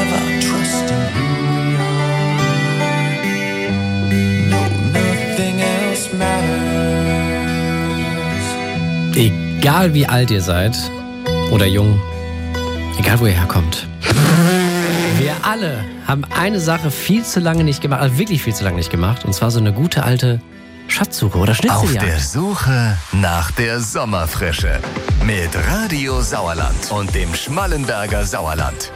ever trust in who we are. No, nothing else matters. Egal wie alt ihr seid oder jung, egal wo ihr herkommt. Wir alle haben eine Sache viel zu lange nicht gemacht, also wirklich viel zu lange nicht gemacht. Und zwar so eine gute alte Schatzsuche oder Schnitzeljagd. Auf der Suche nach der Sommerfrische. Mit Radio Sauerland und dem Schmallenberger Sauerland.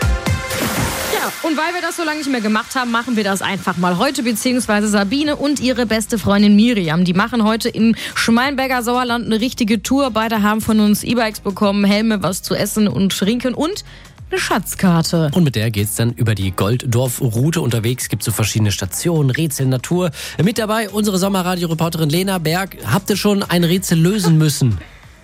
Ja, und weil wir das so lange nicht mehr gemacht haben, machen wir das einfach mal heute, beziehungsweise Sabine und ihre beste Freundin Miriam. Die machen heute im Schmallenberger Sauerland eine richtige Tour. Beide haben von uns E-Bikes bekommen, Helme, was zu essen und trinken und eine Schatzkarte. Und mit der geht's dann über die Golddorf-Route unterwegs. Gibt so verschiedene Stationen, Rätsel, Natur. Mit dabei unsere Sommerradio-Reporterin Lena Berg. Habt ihr schon ein Rätsel lösen müssen?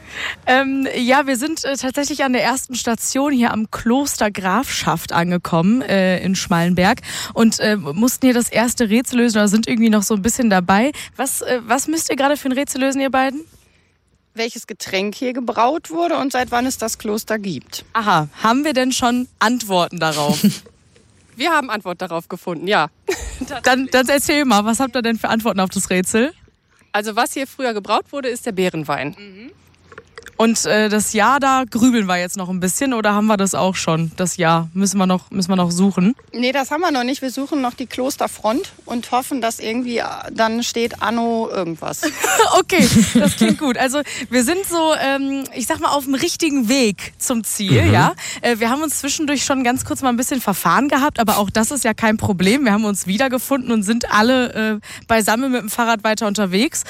Ja, wir sind tatsächlich an der ersten Station hier am Kloster Grafschaft angekommen in Schmallenberg und mussten hier das erste Rätsel lösen, oder sind irgendwie noch so ein bisschen dabei. Was müsst ihr gerade für ein Rätsel lösen, ihr beiden? Welches Getränk hier gebraut wurde und seit wann es das Kloster gibt. Aha, haben wir denn schon Antworten darauf? Wir haben Antwort darauf gefunden, ja. Dann erzähl mal, was habt ihr denn für Antworten auf das Rätsel? Also was hier früher gebraut wurde, ist der Beerenwein. Und das Jahr, da grübeln wir jetzt noch ein bisschen, oder haben wir das auch schon? Das Jahr müssen wir noch suchen. Nee, das haben wir noch nicht. Wir suchen noch die Klosterfront und hoffen, dass irgendwie dann steht Anno irgendwas. Okay, das klingt gut. Also wir sind so, ich sag mal, auf dem richtigen Weg zum Ziel. Ja. Wir haben uns zwischendurch schon ganz kurz mal ein bisschen verfahren gehabt, aber auch das ist ja kein Problem. Wir haben uns wiedergefunden und sind alle beisammen mit dem Fahrrad weiter unterwegs.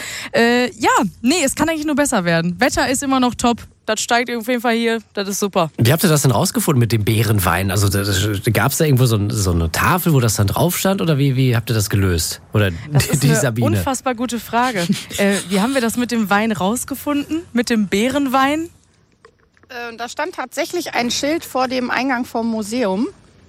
Es kann eigentlich nur besser werden. Wetter ist immer noch top. Das steigt auf jeden Fall hier, das ist super. Wie habt ihr das denn rausgefunden mit dem Beerenwein? Also gab es da irgendwo so eine Tafel, wo das dann drauf stand, oder wie habt ihr das gelöst? Oder das ist die eine Sabine? Unfassbar gute Frage. Wie haben wir das mit dem Wein rausgefunden? Mit dem Beerenwein? Da stand tatsächlich ein Schild vor dem Eingang vom Museum.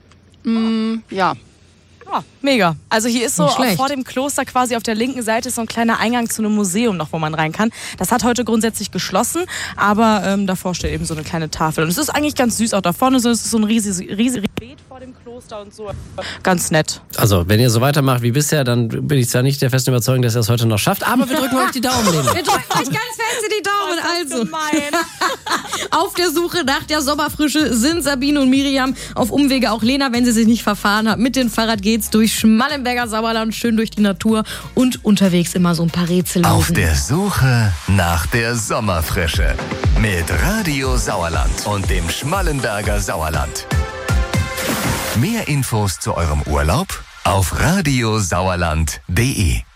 Ja. Ja, mega. Also hier ist so Nicht schlecht. vor dem Kloster quasi auf der linken Seite ist so ein kleiner Eingang zu einem Museum noch, wo man rein kann. Das hat heute grundsätzlich geschlossen, aber davor steht eben so eine kleine Tafel. Und es ist eigentlich ganz süß auch da vorne. Es ist so ein riesiges Beet vor dem Kloster und so. Ganz nett. Also, wenn ihr so weitermacht wie bisher, dann bin ich zwar nicht der festen Überzeugung, dass ihr es heute noch schafft, aber wir drücken euch die Daumen, Lena. Wir drücken euch ganz fest in die Daumen. Also, Gemein. auf der Suche nach der Sommerfrische sind Sabine und Miriam, auf Umwege auch Lena, wenn sie sich nicht verfahren hat. Mit dem Fahrrad geht's durch Schmallenberger Sauerland, schön durch die Natur und unterwegs immer so ein paar Rätsel lösen. Auf der Suche nach der Sommerfrische. Mit Radio Sauerland und dem Schmallenberger Sauerland. Mehr Infos zu eurem Urlaub auf radiosauerland.de.